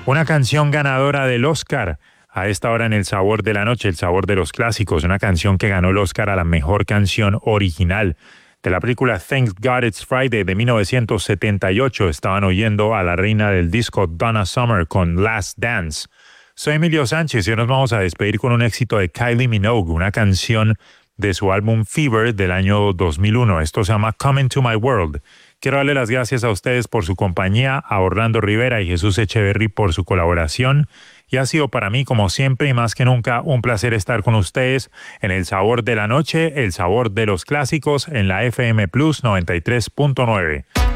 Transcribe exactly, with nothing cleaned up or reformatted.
Una canción ganadora del Oscar. A esta hora en El Sabor de la Noche, El Sabor de los Clásicos, una canción que ganó el Oscar a la mejor canción original. De la película Thank God It's Friday de mil novecientos setenta y ocho, estaban oyendo a la reina del disco Donna Summer con Last Dance. Soy Emilio Sánchez y hoy nos vamos a despedir con un éxito de Kylie Minogue, una canción de su álbum Fever del año dos mil uno. Esto se llama Come Into My World. Quiero darle las gracias a ustedes por su compañía, a Orlando Rivera y Jesús Echeverry por su colaboración. Y ha sido para mí, como siempre y más que nunca, un placer estar con ustedes en El Sabor de la Noche, El Sabor de los Clásicos, en la F M Plus noventa y tres punto nueve.